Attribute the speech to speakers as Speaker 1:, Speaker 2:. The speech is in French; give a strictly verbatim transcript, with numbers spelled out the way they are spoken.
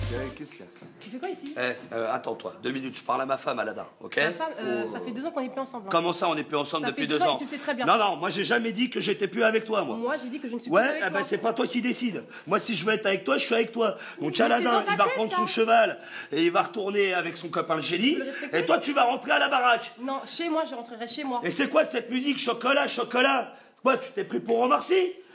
Speaker 1: Qu'est-ce qu'il y a?
Speaker 2: Tu fais quoi ici?
Speaker 1: Eh, euh, attends-toi, deux minutes, je parle à ma femme, Aladin, ok?
Speaker 2: Ma femme, euh, oh. Ça fait deux ans qu'on n'est plus ensemble. Hein.
Speaker 1: Comment ça, on n'est plus ensemble
Speaker 2: ça
Speaker 1: depuis
Speaker 2: fait
Speaker 1: deux,
Speaker 2: deux ans,
Speaker 1: ans
Speaker 2: et tu sais très bien.
Speaker 1: Non, non, moi j'ai jamais dit que j'étais plus avec toi, moi.
Speaker 2: Moi j'ai dit que je ne suis
Speaker 1: ouais,
Speaker 2: plus avec
Speaker 1: eh
Speaker 2: toi.
Speaker 1: ben c'est pas toi qui décide. Moi si je veux être avec toi, je suis avec toi. Donc Aladin, il va
Speaker 2: tête,
Speaker 1: reprendre
Speaker 2: ça.
Speaker 1: son cheval et il va retourner avec son copain le génie. Et toi tu vas rentrer à la baraque.
Speaker 2: Non, chez moi, je rentrerai chez moi.
Speaker 1: Et c'est quoi cette musique? Chocolat, chocolat? Quoi, tu t'es pris pour Omar Sy?